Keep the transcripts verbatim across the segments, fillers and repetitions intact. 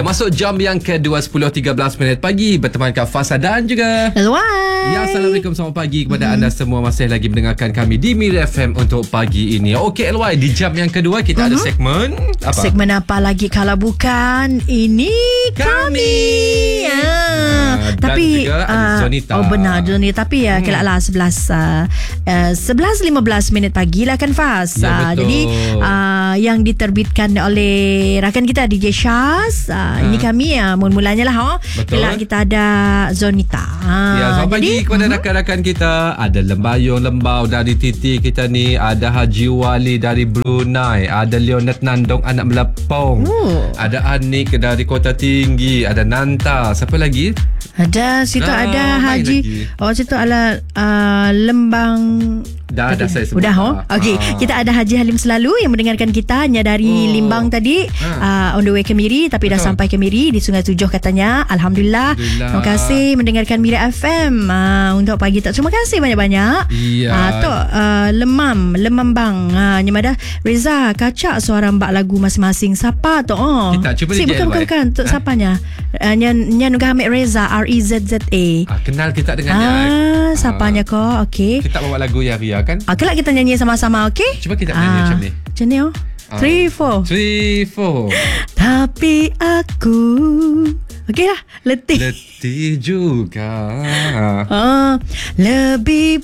masuk jam yang kedua sepuluh tiga belas minit pagi berteman Kak Fasa dan juga Luai. Ya, Assalamualaikum, selamat pagi kepada mm-hmm. anda semua masih lagi mendengarkan kami di Miri F M untuk pagi ini. Okey L Y, di jam yang kedua kita mm-hmm. ada segmen apa? Segmen apa lagi kalau bukan ini kami. kami. Ah. Uh, tapi juga uh, Zonita. Oh benar Zonita. Tapi ya hmm. kelak lah sebelas uh, uh, sebelas lima belas minit pagi lah kan Fas. Ya, uh, jadi uh, yang diterbitkan oleh rakan kita D J Shaz. Uh, uh. Ini kami ya uh, mula-mulanya lah. Oh. Kelak kita ada Zonita. Uh, ya, selamat pagi kepada uh-huh. rakan-rakan kita. Ada Lembayung Lembau dari Titi kita ni. Ada Haji Wali dari Brunei. Ada Leonard Nandong anak Melapong. Uh. Ada Anik dari Kota Tinggi. Ada Nanta. Siapa lagi? Ada situ ah, ada Haji. Oh situ ada uh, Lembang. Dah dah saya sebut. Udah oh. Okey, ah. kita ada Haji Halim selalu yang mendengarkan kita hanya dari oh. Limbang tadi ah. uh, on the way ke Miri tapi Betul. dah sampai ke Miri di Sungai Tujuh katanya. Alhamdulillah. Alhamdulillah. Terima kasih mendengarkan Miri F M uh, untuk pagi tak. Terima kasih banyak-banyak. Iya. Uh, tu uh, Lemam, Lemambang. Ah uh, nyamada Reza kacak suara mbak lagu masing-masing. Siapa tu? Oh. Kita cuba si, bukan bukan bukan. Tu siapanya? Uh, nyan nyan Hamid Reza R E Z Z A. Ah, kenal kita dengannya. Ah, siapanya uh, kau? Okey. Kita bawa lagu ya Ria kan? Ah, kelak kita nyanyi sama-sama, okey? Cuba kita nyanyi ah, macam ni. Macam ni oh. Ah. Three, four. Three, four. Tapi aku okey lah. Letih. Letih juga. Ah, lebih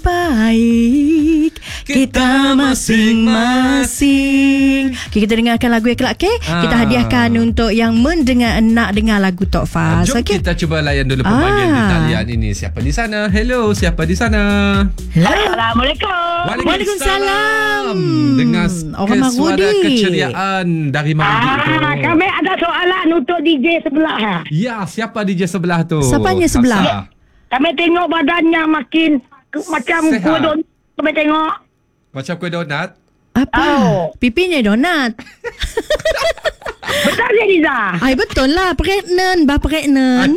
baik kita masing-masing. Okay, kita dengarkan lagu yang kelak, okey? Ah. Kita hadiahkan untuk yang mendengar nak dengar lagu Tok Faz. Jom okay? kita cuba layan dulu pembagian ah. di talian ini. Siapa di sana? Hello, siapa di sana? Hello. Assalamualaikum. Waalaikumsalam. Dengar orang suara Marudi. keceriaan dari Marudi. Ah, kami ada soalan untuk D J sebelah. Ha? Ya, siapa D J sebelah tu? Siapanya sebelah? Kami tengok badannya makin macam kuih donat. Kami tengok. Macam kuih donat? Apa? Oh. Pipinya donat. Betul ke Liza? Ay, betul lah. Pregnant. Bah pregnant.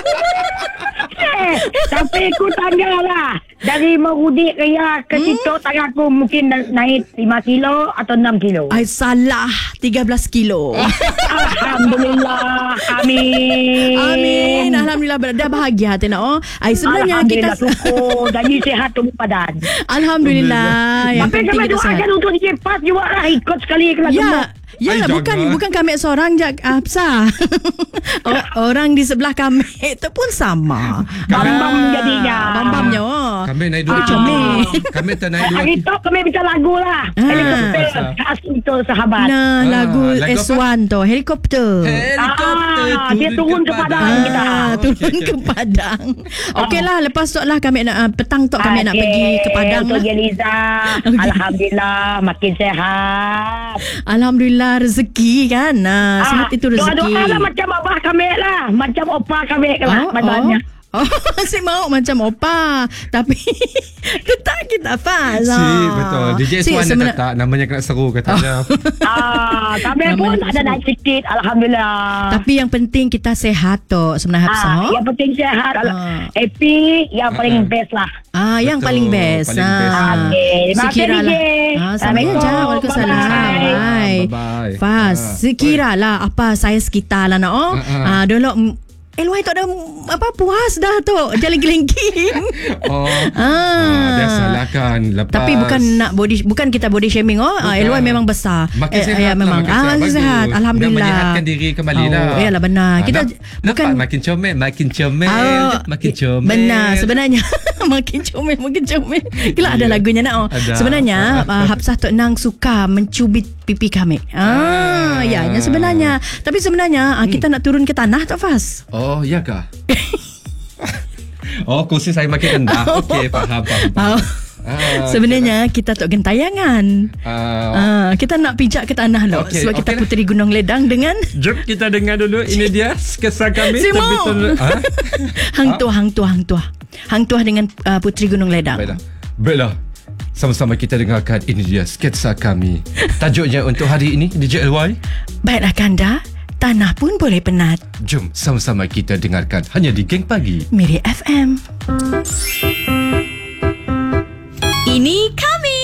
eh, tapi aku tanya lah. Dari Marudi Raya ke hmm? situ tangan aku mungkin naik lima kilo atau enam kilo. Ay, salah. tiga belas kilo. Alhamdulillah. Amin. Amin. Alhamdulillah. Dah bahagia hati nak. Oh. Ay, sebenarnya Alhamdulillah, kita... syukur. Jadi sihat tubuh badan. Alhamdulillah. Yang tapi penting kami kita doakan sehat. untuk D J Faz juga lah. Ikut sekali kelas ya. semua. Ya lah, bukan jangan. bukan kami seorang je Hafsah. Orang di sebelah kami itu pun sama. Bambam jadinya. Bambamnya. Oh. Kami naik dulu. Ah. Kami tak naik dulu. Hari tu kami bincang lagu lah. Ah. Helikopter khas itu sahabat. Nah, ah, lagu, lagu S one tu, helikopter. Helikopter. Ah, dia turun ke padang ah, kita. Turun okay, ke padang. Okeylah, lepas tu lah kami nak uh, petang tu kami okay, nak pergi ke padang untuk lah. Jeliza. Okay. Alhamdulillah makin sehat. Alhamdulillah rezeki kan. Nah, sehat ah, itu rezeki. Doa-doa lah macam abah kami lah. Macam opa kami lah oh, badannya. Oh. Oh, masih mau macam opa. Tapi tetap kita Faz. Si, betul. D J si, Swan semena- tak namanya kena seru katanya. Ah, kami pun ada naik sikit. Alhamdulillah. Tapi yang penting kita sehat tu sebenarnya Hafsah. Ah, yang penting sehat. Ah. Happy yang paling uh-huh. best lah. Ah, yang betul, paling best. Paling best. Ah. Okay. Sekiralah. Ah, Assalamualaikum. Waalaikumsalam. Bye. Bye. Faz, Ah. sekiralah apa saya sekitar lah nak oh. Uh-huh. Ah, dulu L Y tak ada apa puas dah tu jalan gelengking. Oh. ah. ah dah salah kan lepas. Tapi bukan nak body bukan kita body shaming oh. Ah, L Y memang besar. Makin eh, sehat ya, memang. lah, makin ah, sehat. sehat. Alhamdulillah. Dah menyihatkan diri kembali oh, lah. Iyalah benar. Ah, kita namp- bukan nampak makin comel, makin comel, oh, makin comel. Benar sebenarnya. Makin comel, makin comel. Kira ada lagunya nak oh. Ada. Sebenarnya uh, Hafsah Tok Nang suka mencubit pipi kami. Ah, ah. ya, ya sebenarnya. Tapi sebenarnya hmm. kita nak turun ke tanah Tok Faz. Oh, ya kah? Oh, kursi saya makin rendah. Oh. Okey, faham, faham. faham. Oh. Ah, sebenarnya okay. kita tak gentayangan. Uh, uh, kita nak pijak ke tanah loh. Okay, sebab okay kita lah. Puteri Gunung Ledang dengan. Jom kita dengar dulu. Ini dia sketsa kami. Terbitan. Ha? Hang Tuah, Hang Tuah, Hang Tuah. Hang Tuah dengan uh, Puteri Gunung Ledang. Baiklah. Baiklah. Sama-sama kita dengarkan. Ini dia sketsa kami. Tajuknya untuk hari ini D J L Y. Baiklah Kanda. Tanah pun boleh penat. Jom sama-sama kita dengarkan hanya di Geng Pagi Miri F M. Ini kami.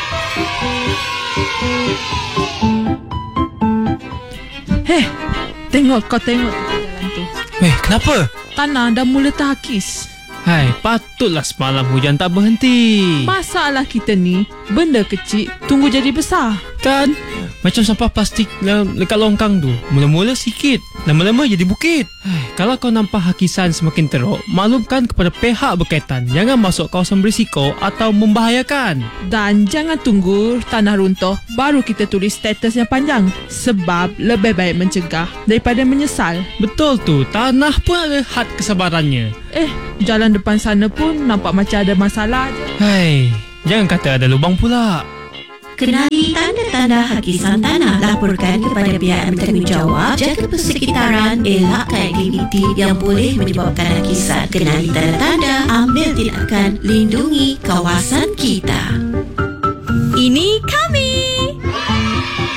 Heh, Tengok, kau tengok jalan tu. Eh, kenapa? Tanah dah mula terhakis. Hai, patutlah semalam hujan tak berhenti. Masalah kita ni, benda kecil tunggu jadi besar. Kan? Macam sampah plastik dekat longkang tu. Mula-mula sikit, lama-lama jadi bukit. Hai, kalau kau nampak hakisan semakin teruk, maklumkan kepada pihak berkaitan. Jangan masuk kawasan berisiko atau membahayakan. Dan jangan tunggu tanah runtuh baru kita tulis status yang panjang. Sebab lebih baik mencegah daripada menyesal. Betul tu, tanah pun ada had kesabarannya. Eh, jalan depan sana pun nampak macam ada masalah je. Hai, jangan kata ada lubang pula. Kenali tanda-tanda hakisan tanah. Laporkan kepada pihak yang bertanggungjawab. Jaga persekitaran. Elakkan aktiviti yang boleh menyebabkan hakisan. Kenali tanda-tanda. Ambil tindakan. Lindungi kawasan kita. Ini kami.